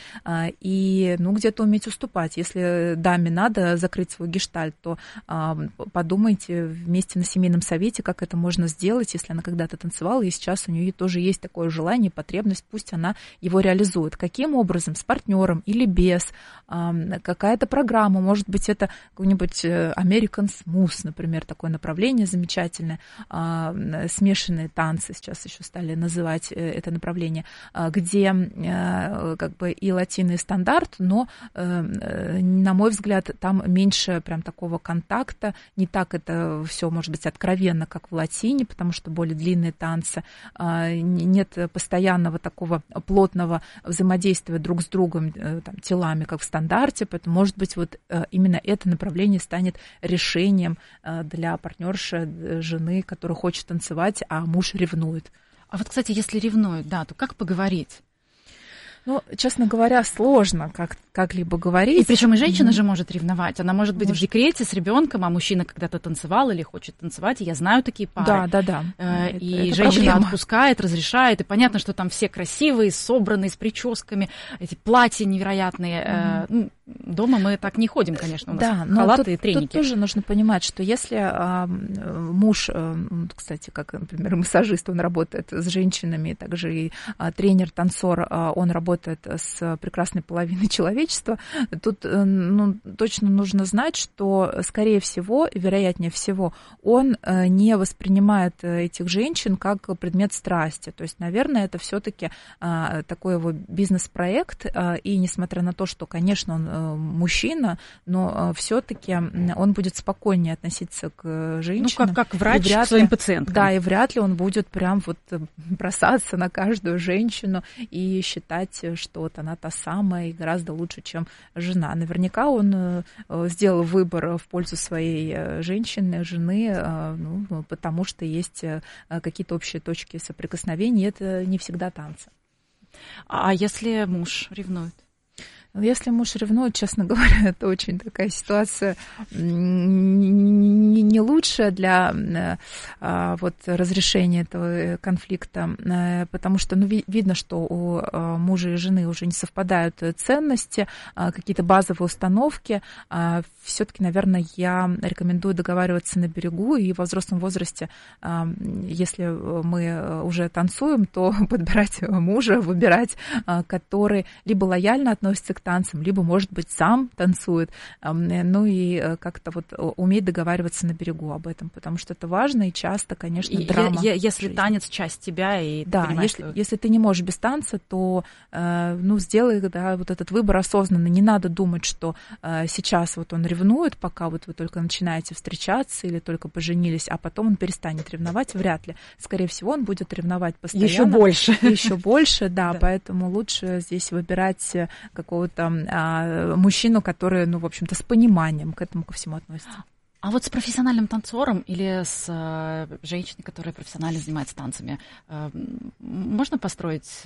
и, ну, где-то уметь уступать. Если даме надо закрыть свой гештальт, то подумайте вместе на семейном совете, как это можно сделать, если она когда-то танцевала, и сейчас у нее тоже есть такое желание, потребность, пусть она его реализует. Каким образом? С партнером или без? Какая-то программа, может быть, это какой-нибудь American Smooth, например, такое направление замечательное, смешанные танцы, сейчас еще стали называть это направление, где как бы и латино, и стандарт, но, на мой взгляд, там меньше прям такого контакта, не так это все может быть откровенно, как в латине, потому что более длинные танцы, нет постоянного такого плотного взаимодействия друг с другом, там, телами, как в стандарте, поэтому, может быть, вот именно это направление станет решением для партнерши, жены, которая хочет танцевать, а муж ревнует. А вот, кстати, если ревнует, да, то как поговорить? Ну, честно говоря, сложно как-либо говорить. И причем и женщина же может ревновать. Она может быть в декрете с ребенком, а мужчина когда-то танцевал или хочет танцевать. И я знаю такие пары. Да. И это женщина проблема. Отпускает, разрешает. И понятно, что там все красивые, собранные, с прическами, эти платья невероятные. Дома мы так не ходим, конечно, у нас халаты и треники. Тут тоже нужно понимать, что если муж, кстати, как, например, массажист, он работает с женщинами, также и тренер, танцор, он работает с прекрасной половиной человечества, тут точно нужно знать, что, скорее всего, вероятнее всего, он не воспринимает этих женщин как предмет страсти. То есть, наверное, это все-таки такой его бизнес-проект, и несмотря на то, что, конечно, он мужчина, но все-таки он будет спокойнее относиться к женщинам. Ну, как врач к своим пациенткам. Да, и вряд ли он будет прям вот бросаться на каждую женщину и считать, что вот она та самая и гораздо лучше, чем жена. Наверняка он сделал выбор в пользу своей женщины, жены, потому что есть какие-то общие точки соприкосновения, и это не всегда танцы. А если муж ревнует? Если муж ревнует, честно говоря, это очень такая ситуация не лучшая для вот разрешения этого конфликта, потому что видно, что у мужа и жены уже не совпадают ценности, какие-то базовые установки. Все-таки, наверное, я рекомендую договариваться на берегу, и во взрослом возрасте, если мы уже танцуем, то подбирать мужа, выбирать, который либо лояльно относится к танцам, либо, может быть, сам танцует, ну и как-то вот уметь договариваться на берегу об этом, потому что это важно, и часто, конечно, драма. Если танец часть тебя, и да, если ты не можешь без танца, то сделай вот этот выбор осознанно. Не надо думать, что сейчас вот он ревнует, пока вот вы только начинаете встречаться или только поженились, а потом он перестанет ревновать, вряд ли. Скорее всего, он будет ревновать постоянно. Еще больше, да, поэтому лучше здесь выбирать какого-то мужчину, который, в общем-то, с пониманием к этому ко всему относится. А вот с профессиональным танцором или с женщиной, которая профессионально занимается танцами, можно построить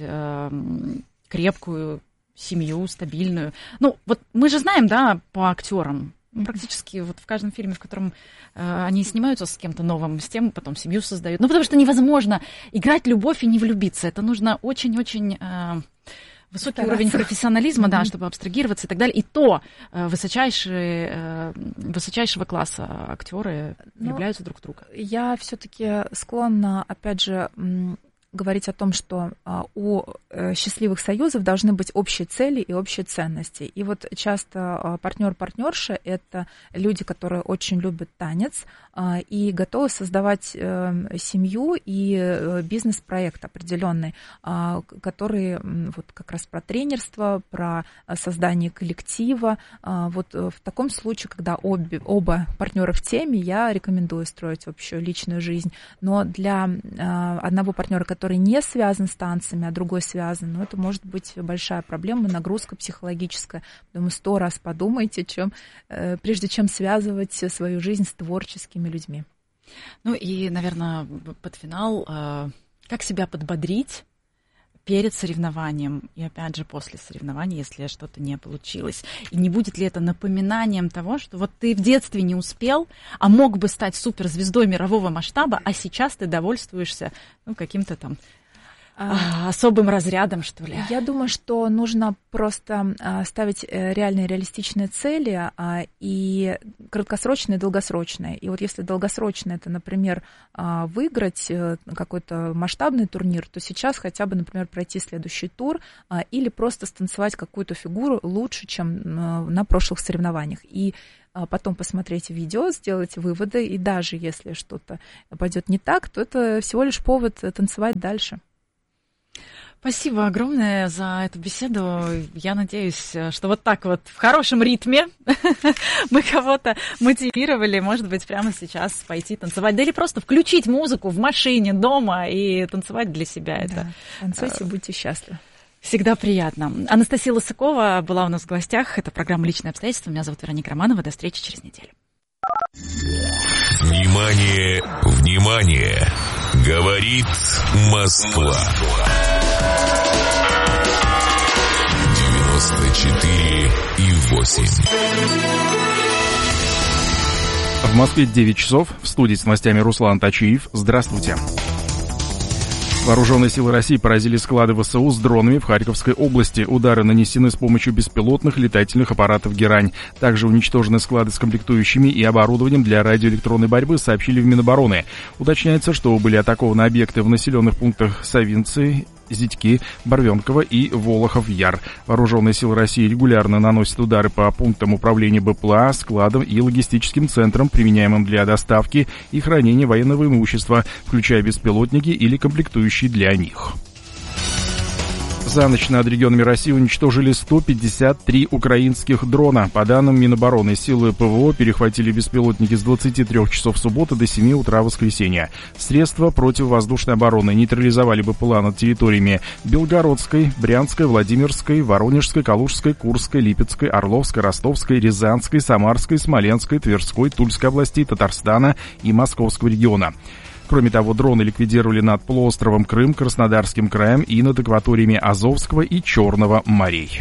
крепкую семью, стабильную? Ну, вот мы же знаем, да, по актерам, практически вот в каждом фильме, в котором они снимаются с кем-то новым, с тем потом семью создают. Ну, потому что невозможно играть любовь и не влюбиться. Это нужно очень-очень высокий уровень профессионализма, да, чтобы абстрагироваться и так далее. И то высочайшего класса актеры влюбляются друг в друга. Я все-таки склонна, опять же, говорить о том, что у счастливых союзов должны быть общие цели и общие ценности. И вот часто партнер-партнерша — это люди, которые очень любят танец и готовы создавать семью и бизнес-проект определенный, который вот как раз про тренерство, про создание коллектива. Вот в таком случае, когда оба партнера в теме, я рекомендую строить общую личную жизнь. Но для одного партнера, который не связан с танцами, а другой связан, ну, это может быть большая проблема, нагрузка психологическая. Поэтому 100 раз подумайте, прежде чем связывать свою жизнь с творческими людьми. Ну и, наверное, под финал, как себя подбодрить перед соревнованием и, опять же, после соревнований, если что-то не получилось. И не будет ли это напоминанием того, что вот ты в детстве не успел, а мог бы стать суперзвездой мирового масштаба, а сейчас ты довольствуешься, ну, каким-то там особым разрядом, что ли? Я думаю, что нужно просто ставить реальные реалистичные цели, и краткосрочные, и долгосрочные. И вот если долгосрочные, это, например, выиграть какой-то масштабный турнир, то сейчас хотя бы, например, пройти следующий тур или просто станцевать какую-то фигуру лучше, чем на прошлых соревнованиях. И потом посмотреть видео, сделать выводы, и даже если что-то пойдет не так, то это всего лишь повод танцевать дальше. Спасибо огромное за эту беседу. Я надеюсь, что вот так вот в хорошем ритме мы кого-то мотивировали, может быть, прямо сейчас пойти танцевать. Да или просто включить музыку в машине, дома и танцевать для себя. Да, танцуйте, будьте счастливы. Всегда приятно. Анастасия Лысакова была у нас в гостях. Это программа «Личные обстоятельства». Меня зовут Вероника Романова. До встречи через неделю. Внимание, внимание! Говорит Москва. 94,8. В Москве 9 часов. В студии с новостями Руслан Тачиев. Здравствуйте. Вооруженные силы России поразили склады ВСУ с дронами в Харьковской области. Удары нанесены с помощью беспилотных летательных аппаратов «Герань». Также уничтожены склады с комплектующими и оборудованием для радиоэлектронной борьбы, сообщили в Минобороны. Уточняется, что были атакованы объекты в населенных пунктах Савинцы, Зитьки, Барвенково и Волохов-Яр. Вооруженные силы России регулярно наносят удары по пунктам управления БПЛА, складам и логистическим центрам, применяемым для доставки и хранения военного имущества, включая беспилотники или комплектующие для них. За ночь над регионами России уничтожили 153 украинских дрона. По данным Минобороны, силы ПВО перехватили беспилотники с 23 часов субботы до 7 утра воскресенья. Средства противовоздушной обороны нейтрализовали БПЛА над территориями Белгородской, Брянской, Владимирской, Воронежской, Калужской, Курской, Липецкой, Орловской, Ростовской, Рязанской, Самарской, Смоленской, Тверской, Тульской областей, Татарстана и Московского региона. Кроме того, дроны ликвидировали над полуостровом Крым, Краснодарским краем и над акваториями Азовского и Черного морей.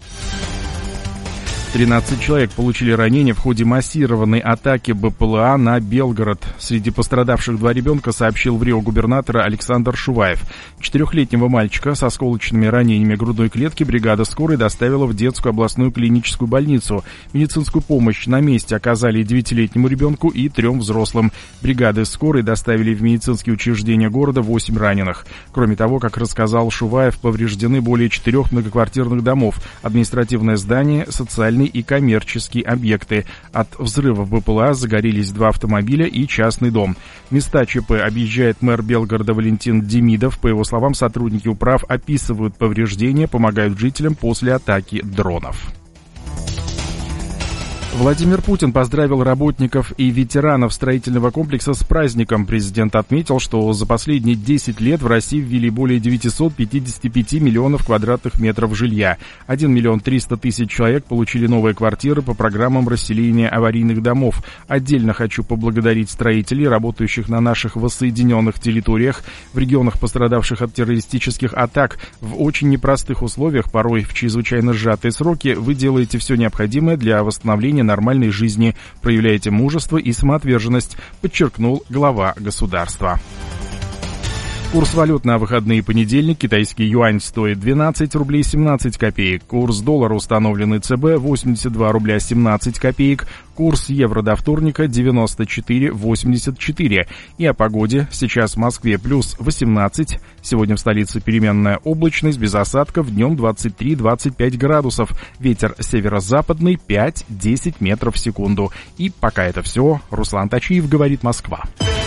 13 человек получили ранения в ходе массированной атаки БПЛА на Белгород. Среди пострадавших 2 ребенка, сообщил в Рио губернатор Александр Шуваев. 4-летнего мальчика с осколочными ранениями грудной клетки бригада скорой доставила в детскую областную клиническую больницу. Медицинскую помощь на месте оказали 9-летнему ребенку и 3 взрослым. Бригады скорой доставили в медицинские учреждения города 8 раненых. Кроме того, как рассказал Шуваев, повреждены более 4 многоквартирных домов, административное здание, социальные и коммерческие объекты. От взрывов БПЛА загорелись 2 автомобиля и частный дом. Места ЧП объезжает мэр Белгорода Валентин Демидов. По его словам, сотрудники управ описывают повреждения, помогают жителям после атаки дронов. Владимир Путин поздравил работников и ветеранов строительного комплекса с праздником. Президент отметил, что за последние 10 лет в России ввели более 955 миллионов квадратных метров жилья. 1 миллион 300 тысяч человек получили новые квартиры по программам расселения аварийных домов. Отдельно хочу поблагодарить строителей, работающих на наших воссоединенных территориях, в регионах, пострадавших от террористических атак. В очень непростых условиях, порой в чрезвычайно сжатые сроки, вы делаете все необходимое для восстановления нормальной жизни, проявляете мужество и самоотверженность, подчеркнул глава государства. Курс валют на выходные понедельник. Китайский юань стоит 12 рублей 17 копеек. Курс доллара, установленный ЦБ, 82 рубля 17 копеек. Курс евро до вторника 94,84. И о погоде. Сейчас в Москве плюс 18. Сегодня в столице переменная облачность, без осадков. Днем 23-25 градусов. Ветер северо-западный 5-10 метров в секунду. И пока это все. Руслан Тачиев, говорит Москва.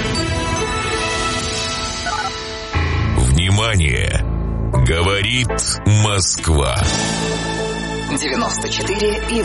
Внимание! Говорит Москва. 94,8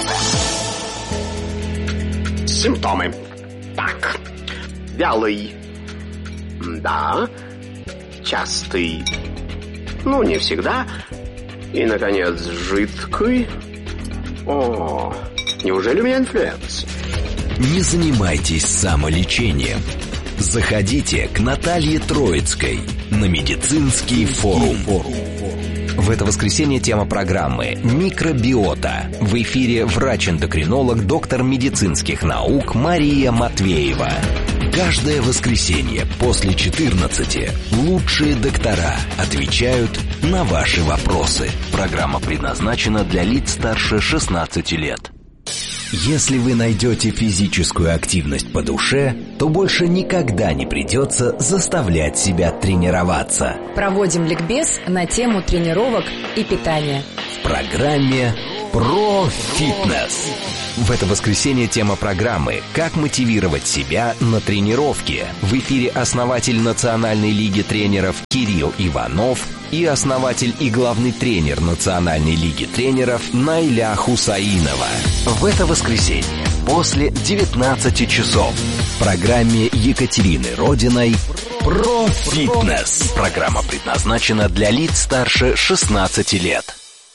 FM. Симптомы. Так. Вялый. Да. Частый. Ну, не всегда. И, наконец, жидкий. О, неужели у меня инфлюенс? Не занимайтесь самолечением. Заходите к Наталье Троицкой на медицинский форум. В это воскресенье тема программы «Микробиота». В эфире врач-эндокринолог, доктор медицинских наук Мария Матвеева. Каждое воскресенье после 14 лучшие доктора отвечают на ваши вопросы. Программа предназначена для лиц старше 16 лет. Если вы найдете физическую активность по душе, то больше никогда не придется заставлять себя тренироваться. Проводим ликбез на тему тренировок и питания. В программе «Про фитнес». В это воскресенье тема программы «Как мотивировать себя на тренировке». В эфире основатель Национальной лиги тренеров Кирилл Иванов и основатель и главный тренер Национальной лиги тренеров Найля Хусаинова. В это воскресенье после 19 часов в программе Екатерины Родиной «Про фитнес». Программа предназначена для лиц старше 16 лет.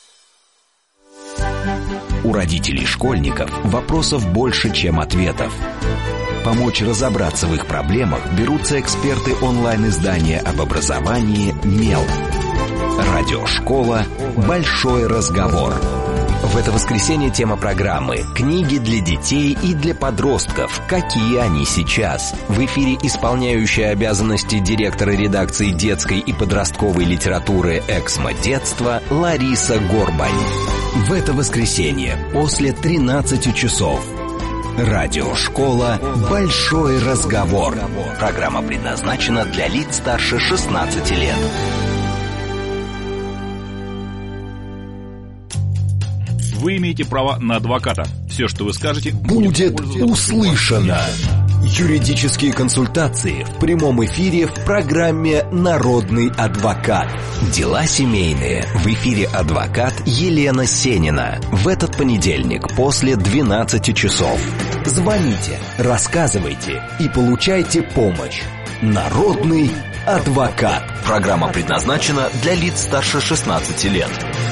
У родителей школьников вопросов больше, чем ответов. Помочь разобраться в их проблемах берутся эксперты онлайн-издания об образовании «Мел». Радиошкола «Большой разговор». В это воскресенье тема программы «Книги для детей и для подростков. Какие они сейчас?». В эфире исполняющая обязанности директора редакции детской и подростковой литературы «Эксмо детства» Лариса Горбань. В это воскресенье после 13 часов. Радиошкола «Большой разговор». Программа предназначена для лиц старше 16 лет. Вы имеете право на адвоката. Все, что вы скажете, будет услышано. Юридические консультации в прямом эфире в программе «Народный адвокат». Дела семейные. В эфире адвокат Елена Сенина. В этот понедельник после 12 часов. Звоните, рассказывайте и получайте помощь. «Народный адвокат». Программа предназначена для лиц старше 16 лет.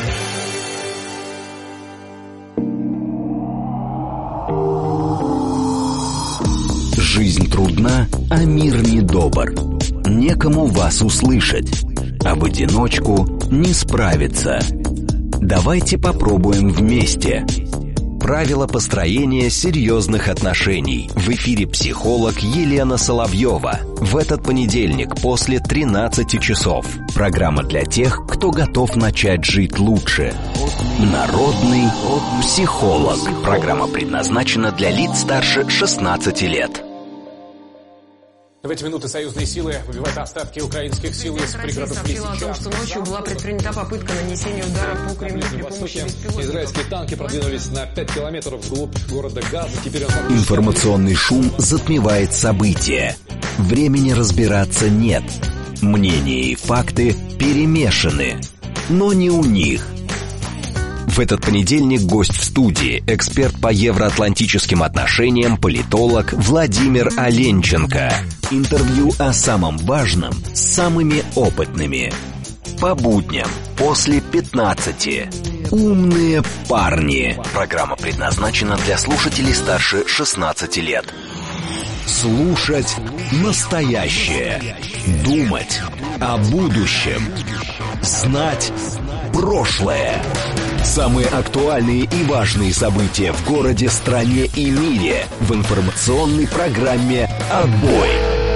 Жизнь трудна, а мир недобр. Некому вас услышать, а в одиночку не справиться. Давайте попробуем вместе. Правила построения серьезных отношений. В эфире психолог Елена Соловьева. В этот понедельник после 13 часов. Программа для тех, кто готов начать жить лучше. Народный психолог. Программа предназначена для лиц старше 16 лет. В эти минуты союзные силы выбивают остатки украинских сил из пригородов Лисичанска. Сообщила о том, что ночью была предпринята попытка нанесения удара по Кремлю при помощи беспилотников. Израильские танки продвинулись на 5 километров вглубь города Газа. Теперь Информационный шум затмевает события. Времени разбираться нет. Мнения и факты перемешаны. Но не у них. В этот понедельник гость в студии, эксперт по евроатлантическим отношениям, политолог Владимир Оленченко. Интервью о самом важном с самыми опытными. По будням после 15. «Умные парни». Программа предназначена для слушателей старше 16 лет. Слушать настоящее. Думать о будущем. Знать прошлое. Самые актуальные и важные события в городе, стране и мире в информационной программе «Отбой».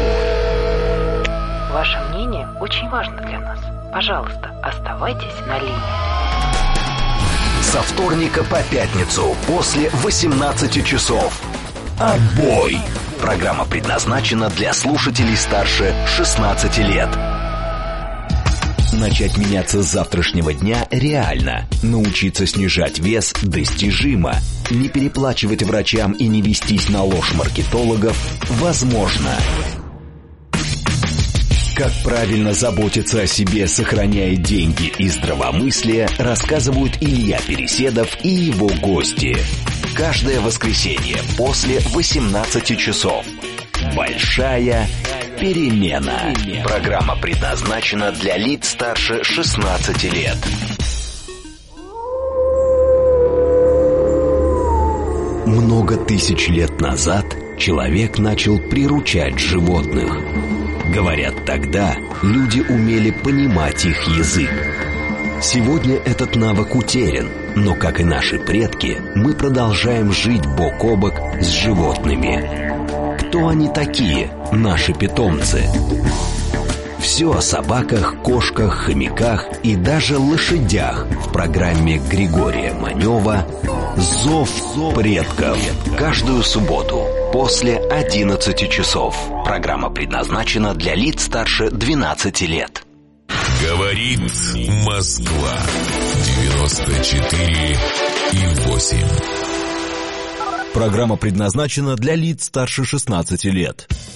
Ваше мнение очень важно для нас. Пожалуйста, оставайтесь на линии. Со вторника по пятницу после 18 часов. «Отбой». Программа предназначена для слушателей старше 16 лет. Начать меняться с завтрашнего дня реально. Научиться снижать вес достижимо. Не переплачивать врачам и не вестись на ложь маркетологов возможно. Как правильно заботиться о себе, сохраняя деньги и здравомыслие, рассказывают Илья Переседов и его гости. Каждое воскресенье после 18 часов. Большая перемена. Программа предназначена для лиц старше 16 лет. Много тысяч лет назад человек начал приручать животных. Говорят, тогда люди умели понимать их язык. Сегодня этот навык утерян, но, как и наши предки, мы продолжаем жить бок о бок с животными. Кто они такие, наши питомцы? Все о собаках, кошках, хомяках и даже лошадях в программе Григория Манева «Зов предков». Каждую субботу после 11 часов. Программа предназначена для лиц старше 12 лет. Говорит Москва 94,8. Программа предназначена для лиц старше 16 лет.